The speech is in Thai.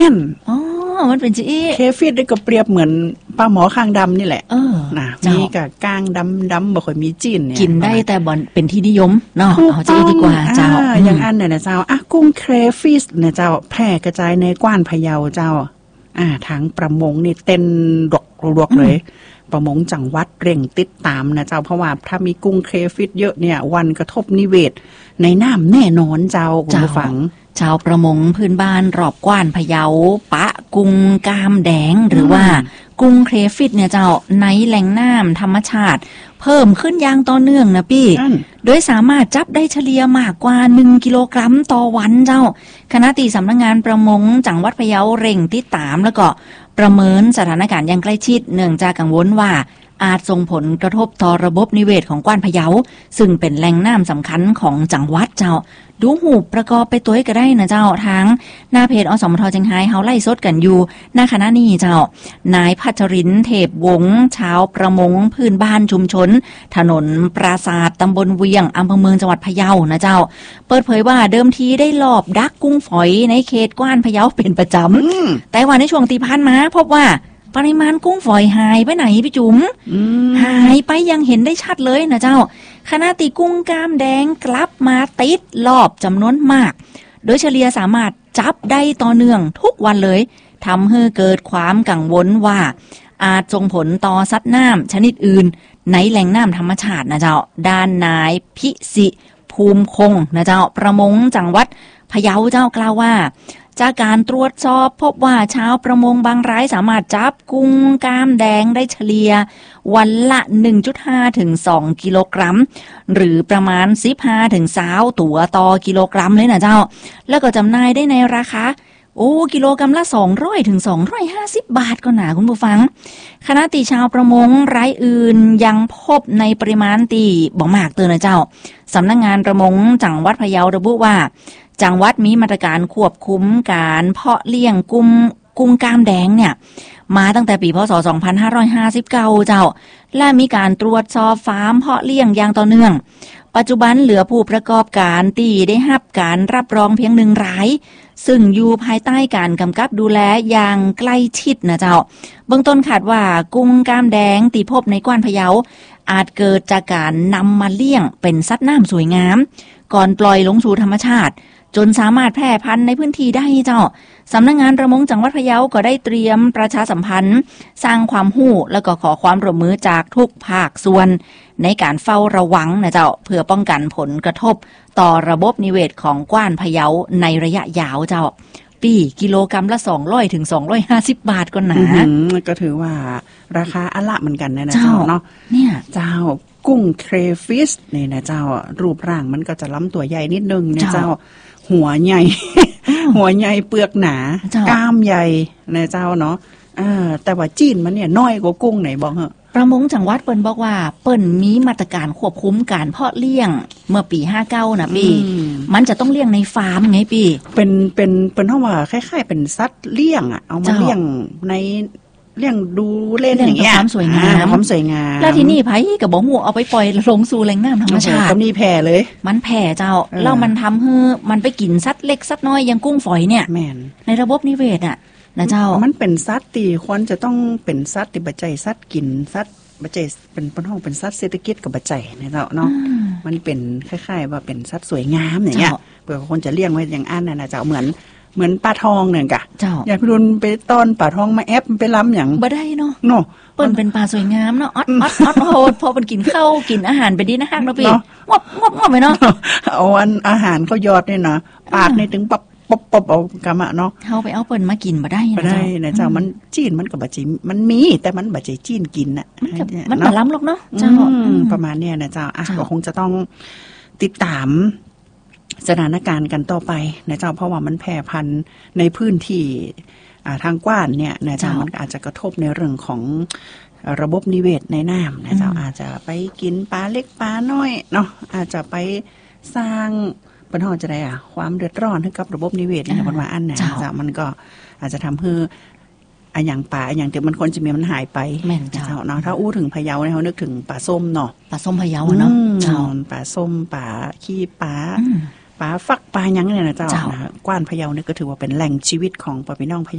นอ๋อมันเป็นจีเคฟิดก็เปรียบเหมือนปลาหมอคางดำนี่แหละนะมีกับก้างดำบ่ค่อยมีจิ้นเนี่ยกินได้แต่บ่เป็นที่นิยมเนาะเอาจะดีกว่าเจ้าอย่างอันเนี่ยนะเจ้ากุ้งเครฟิชเนี่ยเจ้าแพร่กระจายในกว้านพะเยาเจ้าทางประมงนี่เต้นรวกเลยประมงจังหวัดเร่งติดตามนะเจ้าเพราะว่าถ้ามีกุ้งเครฟิชเยอะเนี่ยวันกระทบนิเวศในน้ำแน่นอนเจ้าคุณผู้ฟังชาวประมงพื้นบ้านรอบกว้านพะเยาปะกุ้งกามแดงหรือว่ากุ้งเครฟิชเนี่ยเจ้าในแหล่งน้ำธรรมชาติเพิ่มขึ้นอย่างต่อเนื่องนะพี่โดยสามารถจับได้เฉลี่ยมากกว่า1กิโลกรัมต่อวันเจ้าคณะสำนักงานประมงจังหวัดพะเยาเร่งติดตามแล้วก็ประเมินสถานการณ์อย่างใกล้ชิดเนื่องจากกังวลว่าอาจส่งผลกระทบต่อระบบนิเวศของกว้านพะเยาซึ่งเป็นแหล่งน้ำสำคัญของจังหวัดเจ้าดูหูประกอบไปตัวก็ได้นะเจ้าทางหน้าเพจอสมทจังไห้เฮาไล่สดกันอยู่หน้าคณะนี้เจ้านายพัชรินทร์เทพวงศ์ชาวประมงพื้นบ้านชุมชนถนนปราสาทตำบลเวียงอำเภอเมืองจังหวัดพะเยานะเจ้าเปิดเผยว่าเดิมทีได้ลอบดักกุ้งฝอยในเขตกว้านพะเยาเป็นประจำแต่ว่าในช่วงตีพันมาพบว่าปริมาณกุ้งฝอยหายไปไหนพี่จุ๋มหายไปยังเห็นได้ชัดเลยนะเจ้าขณะตีกุ้งกามแดงกลับมาติดรอบจำนวนมากโดยเฉลี่ยสามารถจับได้ต่อเนื่องทุกวันเลยทำให้เกิดความกังวลว่าอาจส่งผลต่อสัตว์น้ำชนิดอื่นในแหล่งน้ำธรรมชาตินะเจ้าด้านนายพิสิภูมิคงนะเจ้าประมงจังหวัดพะเยาเจ้ากล่าวว่าจากการตรวจสอบพบว่าชาวประมงบางรายสามารถจับกุ้งกามแดงได้เฉลี่ยวันละ 1.5 ถึง 2 กิโลกรัมหรือประมาณ 15 ถึง 20 ตัวต่อกิโลกรัมเลยนะเจ้าแล้วก็จำหน่ายได้ในราคากิโลกรัมละ200ถึง250 บาทก็หนาคุณผู้ฟังคณะชาวประมงรายอื่นยังพบในปริมาณบ่มากเตือนนะเจ้าสำนักงานประมงจังหวัดพะเยาระบุว่าจังหวัดมีมาตรการควบคุมการเพาะเลี้ยงกุ้งกามแดงเนี่ยมาตั้งแต่ปีพ.ศ. 2559 เจ้าและมีการตรวจสอบฟาร์มเพาะเลี้ยงอย่างต่อเนื่องปัจจุบันเหลือผู้ประกอบการที่ได้รับการรับรองเพียง1 รายซึ่งอยู่ภายใต้การกำกับดูแลอย่างใกล้ชิดนะเจ้าเบื้องต้นคาดว่ากุ้งกามแดงที่พบในกว้านพะเยาอาจเกิดจากการนำมาเลี้ยงเป็นสัตว์น้ำสวยงามก่อนปล่อยลงสู่ธรรมชาติจนสามารถแพร่พันธุ์ในพื้นที่ได้เจ้าสำนักงานประมงจังหวัดพะเยาก็ได้เตรียมประชาสัมพันธ์สร้างความรู้แล้วก็ขอความร่วมมือจากทุกภาคส่วนในการเฝ้าระวังนะเจ้าเพื่อป้องกันผลกระทบต่อระบบนิเวศของกว้านพะเยาในระยะยาวเจ้าปีกิโลกรัมละ200ถึง250 บาทก็หนาก็ถือว่าราคาอะละเหมือนกันนะเจ้าเนาะเนี่ยเจ้ากุ้งเครฟิชนี่นะเจ้ารูปร่างมันก็จะล้ำตัวใหญ่นิดนึงนะเจ้าหัวใหญ่ หัวใหญ่เปลือกหนากล้ามใหญ่นะเจ้าเนาะแต่ว่าจีนมันเนี่ยน้อยกว่ากุ้งไหนบอกเหรอประมงจังหวัดเปิ้นบอกว่าเปิ้นมีมาตรการควบคุมการเพาะเลี้ยงเมื่อปี59นะพี่มันจะต้องเลี้ยงในฟาร์มไงพี่เป็นเฮาว่าคล้ายๆเป็นสัตว์เลี้ยงอ่ะเอามาเลี้ยงในเลี้ยงดูเล่นอย่างเงี้ยความสวยงามแล้วที่นี่ไผก็บ่ฮู้เอาไปปล่อยลงสู่แหล่งน้ำธรรมชาติก็มีแผ่เลยมันแผ่เจ้าแล้วมันทำให้มันไปกินสัตว์เล็กสัตว์น้อยอย่างกุ้งฝอยเนี่ยแม่นในระบบนิเวศอ่ะนะเจ้ามันเป็นสัตว์ที่ควรจะต้องเป็นสัตว์ที่บ่ใจสัตว์กินสัตว์บ่ใจเป็นห้องเป็นสัตว์เศรษฐกิจก็บ่ใจนะเจ้าเนาะมันเป็นคล้ายๆว่าเป็นสัตว์สวยงามอย่างเงี้ยเพื่อคนจะเลี้ยงไว้อย่างอันน่ะนะเจ้าเหมือนปลาทองเนี่ยกะอยากพี่รุนไปต้อนปลาทองมาแอปไปล้ำอย่างบ่ได้เนาะเปิ้นเป็นปลาสวยงามเนาะออดโหดพอมันกินข้าวกินอาหารไปดีนะฮักเนาะพี่งบไปเนาะเอาอาหารเขายอดเนี่ยนะปาดในถึงป๊บเอากะมะเนาะเฮาไปเอาเปิ้นมากินบ่ได้นะเจ้ามันจีนมันก็บ่ใจมันมีแต่มันบ่ใจจีนกินน่ะมันบ่ล้ำหรอกเนาะเจ้าประมาณเนี้ยนะเจ้าก็คงจะต้องติดตามสถานการณ์กันต่อไปนะเจ้าเพราะว่ามันแพร่พันธุ์ในพื้นที่ทางกว้านเนี่ยนะเจ้ามันอาจจะกระทบในเรื่องของระบบนิเวศในน้ำนะเจ้าอาจจะไปกินปลาเล็กปลาน้อยเนาะอาจจะไปสร้างปัญหาจะได้ความเดือดร้อนให้กับระบบนิเวศในวันวานอันนะเจ้ามันก็อาจจะทำให้อย่างป่าอย่างเดี๋ยวมันควรจะมีมันหายไปเจ้าเนาะถ้าอู้ถึงพะเยาเนี่ยเขานึกถึงป่าส้มเนาะป่าส้มพะเยาเนาะป่าส้มป่าขี้ป่าฟักปลายังเนี่ยนะเจ้ากว้านพะเยาเนี่ยก็ถือว่าเป็นแหล่งชีวิตของพี่น้อง